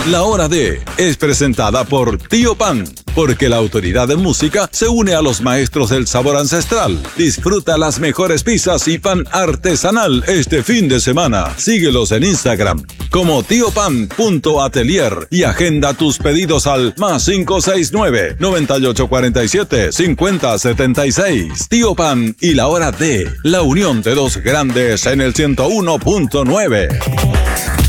La Hora de es presentada por Tío Pan, porque la autoridad de música se une a los maestros del sabor ancestral. Disfruta las mejores pizzas y pan artesanal este fin de semana. Síguelos en Instagram como tiopan.atelier y agenda tus pedidos al +569 9847 5076. Tío Pan y La Hora de, la unión de dos grandes en el 101.9.